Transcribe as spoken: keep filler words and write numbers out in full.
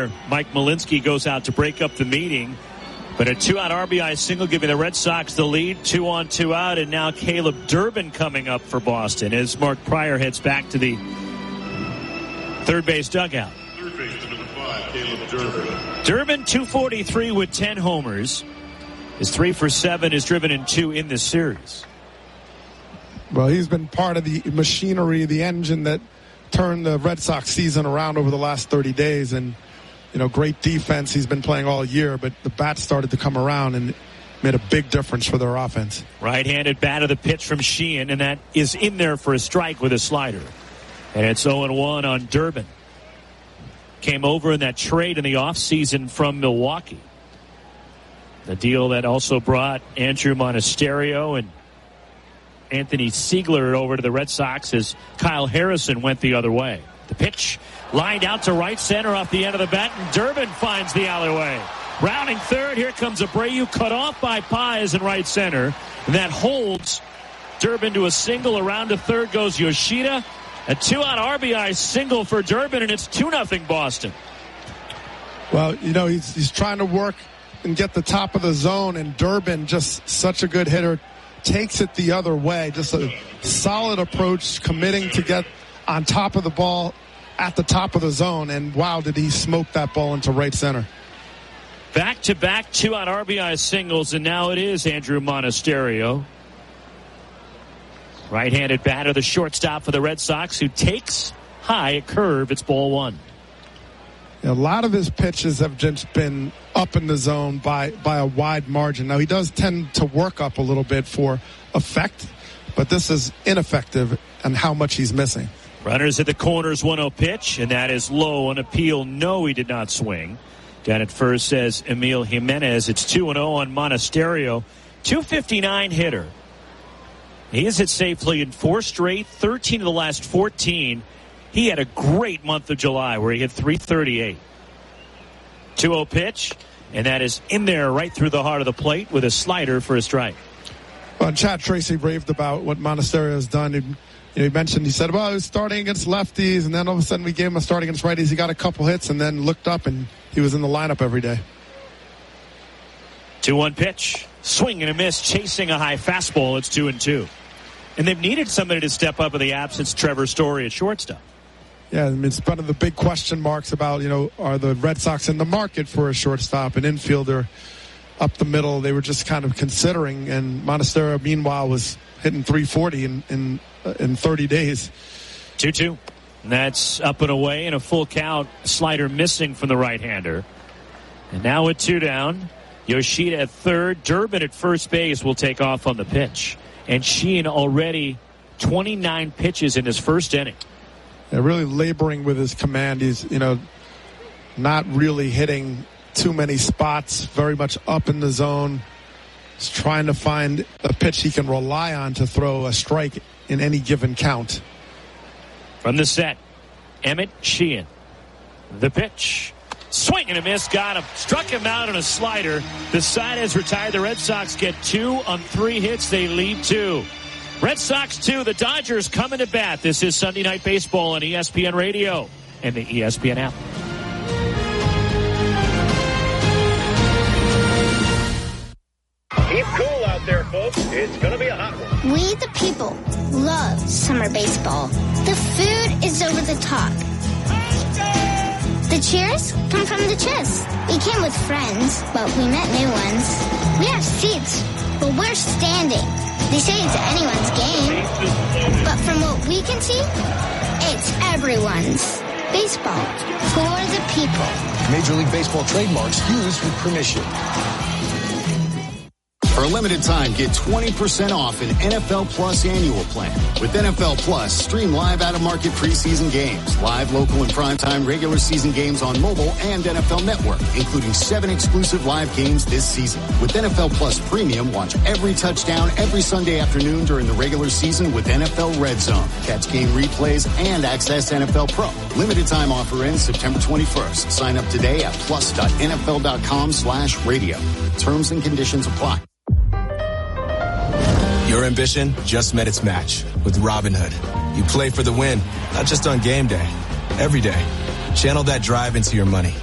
there. Mike Malinsky goes out to break up the meeting. But a two-out R B I single giving the Red Sox the lead. Two on, two out, and now Caleb Durbin coming up for Boston as Mark Pryor heads back to the third base dugout. Third base to number five, Caleb Durbin. Durbin, two forty-three with ten homers. His three for seven is driven in two in this series. Well, he's been part of the machinery, the engine that turned the Red Sox season around over the last thirty days. And, you know, great defense. He's been playing all year, but the bat started to come around and made a big difference for their offense. Right-handed bat of the pitch from Sheehan, and that is in there for a strike with a slider. And it's oh and one on Durbin. Came over in that trade in the offseason from Milwaukee. The deal that also brought Andrew Monasterio and Anthony Siegler over to the Red Sox as Kyle Harrison went the other way. The pitch lined out to right center off the end of the bat, and Durbin finds the alleyway. Rounding third, here comes Abreu, cut off by Paz in right center. And that holds Durbin to a single. Around to third goes Yoshida. A two-out R B I single for Durbin, and it's two nothing Boston. Well, you know, he's, he's trying to work and get the top of the zone, and Durbin, just such a good hitter, takes it the other way. Just a solid approach, committing to get on top of the ball at the top of the zone, and wow, did he smoke that ball into right center. Back-to-back two-out R B I singles, and now it is Andrew Monasterio. Right-handed batter, the shortstop for the Red Sox, who takes high a curve. It's ball one. A lot of his pitches have just been up in the zone by, by a wide margin. Now, he does tend to work up a little bit for effect, but this is ineffective and how much he's missing. Runners at the corners, one oh pitch, and that is low on appeal. No, he did not swing. Down at first says Emil Jimenez. It's two and oh on Monasterio. two fifty-nine hitter. He has hit safely in four straight, thirteen of the last fourteen. He had a great month of July where he hit three thirty-eight. two oh pitch, and that is in there right through the heart of the plate with a slider for a strike. Well, Chad Tracy raved about what Monasterio has done. He, you know, he mentioned, he said, well, he was starting against lefties, and then all of a sudden we gave him a start against righties. He got a couple hits and then looked up, and he was in the lineup every day. two one pitch. Swing and a miss, chasing a high fastball. It's two and two. And they've needed somebody to step up in the absence of Trevor Story at shortstop. Yeah, I mean, it's one of the big question marks about, you know, are the Red Sox in the market for a shortstop, an infielder up the middle? They were just kind of considering, and Monasterio, meanwhile, was hitting three forty in in, uh, in thirty days. two two. And that's up and away, and a full count. Slider missing from the right-hander. And now with two down, Yoshida at third. Durbin at first base will take off on the pitch. And Sheehan already twenty-nine pitches in his first inning. Yeah, really laboring with his command. He's, you know, not really hitting too many spots, very much up in the zone. He's trying to find a pitch he can rely on to throw a strike in any given count. From the set, Emmett Sheehan. The pitch. Swing and a miss. Got him. Struck him out on a slider. The side has retired. The Red Sox get two on three hits. They lead two. Red Sox two. The Dodgers coming to bat. This is Sunday Night Baseball on E S P N Radio and the E S P N app. Keep cool out there, folks. It's going to be a hot one. We, the people, love summer baseball. The food is over the top. The cheers come from the chest. We came with friends, but we met new ones. We have seats, but we're standing. They say it's anyone's game, but from what we can see, it's everyone's. Baseball for the people. Major League Baseball trademarks used with permission. For a limited time, get twenty percent off an N F L Plus annual plan. With N F L Plus, stream live out-of-market preseason games, live local and primetime regular season games on mobile and N F L Network, including seven exclusive live games this season. With N F L Plus Premium, watch every touchdown every Sunday afternoon during the regular season with N F L Red Zone. Catch game replays and access N F L Pro. Limited time offer ends September twenty-first. Sign up today at plus.nfl.com slash radio. Terms and conditions apply. Your ambition just met its match with Robinhood. You play for the win, not just on game day, every day. Channel that drive into your money